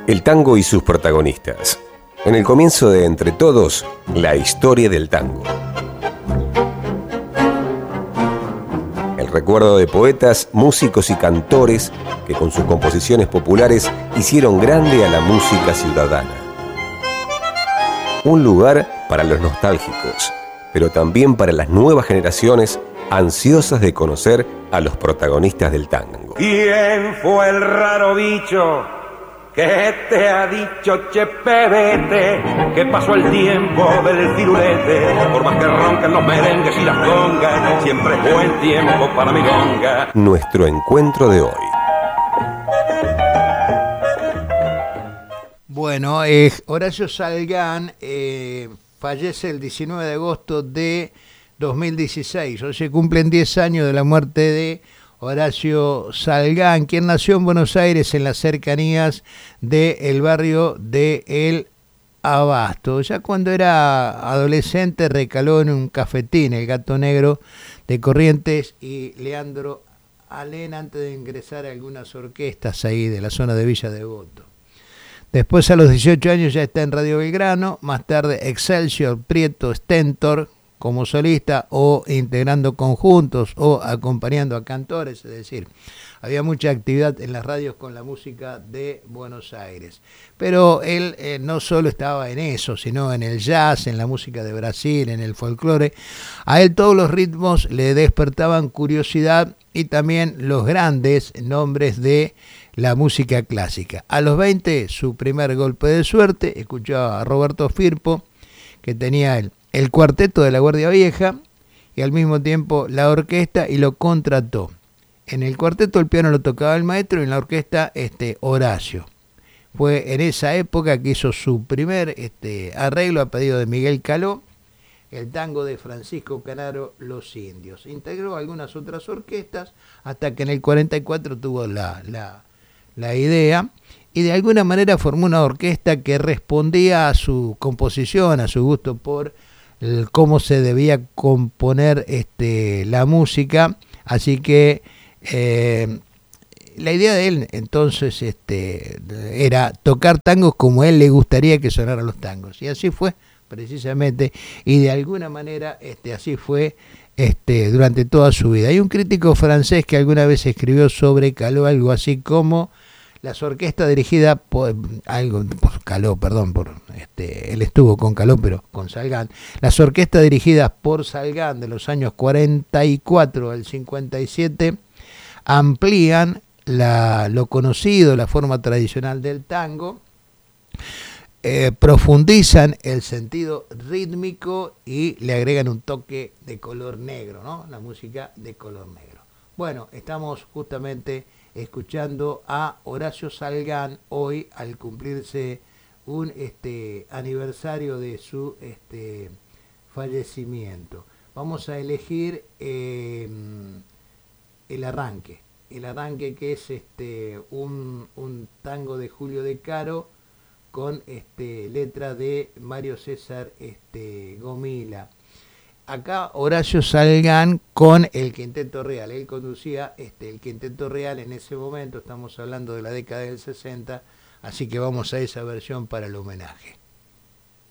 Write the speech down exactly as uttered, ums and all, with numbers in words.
El tango y sus protagonistas. En el comienzo de Entre Todos, la historia del tango. El recuerdo de poetas, músicos y cantores que con sus composiciones populares hicieron grande a la música ciudadana. Un lugar para los nostálgicos, pero también para las nuevas generaciones ansiosas de conocer a los protagonistas del tango. ¿Quién fue el raro bicho que te ha dicho, che pebete, que pasó el tiempo del firulete? Por más que ronquen los merengues y las congas, siempre es buen tiempo para milonga. Nuestro encuentro de hoy. Bueno, eh, Horacio Salgán eh, fallece el diecinueve de agosto de dos mil dieciséis. Hoy se cumplen diez años de la muerte de Horacio Salgán, quien nació en Buenos Aires en las cercanías del barrio de El Abasto. Ya cuando era adolescente recaló en un cafetín, El Gato Negro, de Corrientes y Leandro Alén, antes de ingresar a algunas orquestas ahí de la zona de Villa Devoto. Después, a los dieciocho años, ya está en Radio Belgrano, más tarde Excelsior, Prieto, Stentor, como solista o integrando conjuntos o acompañando a cantores, es decir, había mucha actividad en las radios con la música de Buenos Aires. Pero él eh, no solo estaba en eso, sino en el jazz, en la música de Brasil, en el folclore. A él todos los ritmos le despertaban curiosidad y también los grandes nombres de la música clásica. A los veinte, su primer golpe de suerte, escuchó a Roberto Firpo, que tenía el el cuarteto de la Guardia Vieja y al mismo tiempo la orquesta, y lo contrató. En el cuarteto el piano lo tocaba el maestro y en la orquesta este, Horacio. Fue en esa época que hizo su primer este, arreglo a pedido de Miguel Caló, el tango de Francisco Canaro, Los Indios. Integró algunas otras orquestas hasta que en el cuarenta y cuatro tuvo la, la, la idea y de alguna manera formó una orquesta que respondía a su composición, a su gusto por el cómo se debía componer este, la música. Así que eh, la idea de él entonces este, era tocar tangos como a él le gustaría que sonaran los tangos. Y así fue precisamente, y de alguna manera este, así fue este, durante toda su vida. Hay un crítico francés que alguna vez escribió sobre Caló algo así como: las orquestas dirigidas por algo por Caló, perdón, por este, él estuvo con Caló, pero con Salgán. Las orquestas dirigidas por Salgán de los años cuarenta y cuatro al cincuenta y siete amplían la, lo conocido, la forma tradicional del tango, eh, profundizan el sentido rítmico y le agregan un toque de color negro, ¿no? La música de color negro. Bueno, estamos justamente escuchando a Horacio Salgán hoy al cumplirse un este, aniversario de su este, fallecimiento. Vamos a elegir eh, el arranque, el arranque que es este, un, un tango de Julio De Caro con este, letra de Mario César este, Gomila. Acá Horacio Salgán con el Quinteto Real. Él conducía este, el Quinteto Real en ese momento, estamos hablando de la década del sesenta, así que vamos a esa versión para el homenaje.